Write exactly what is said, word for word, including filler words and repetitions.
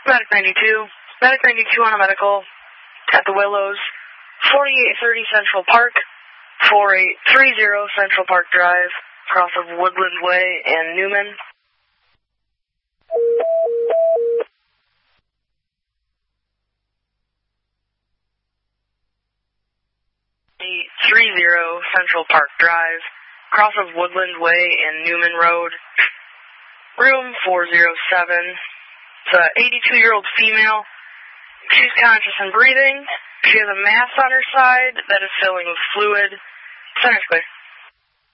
Medic ninety-two. Medic ninety-two on a medical at the Willows, forty-eight thirty Central Park, forty-eight thirty Central Park Drive, across of Woodland Way and Newman. eight thirty Central Park Drive, across of Woodland Way and Newman Road, room four oh seven. It's an eighty-two-year-old female. She's conscious and breathing. She has a mass on her side that is filling with fluid. Center's clear.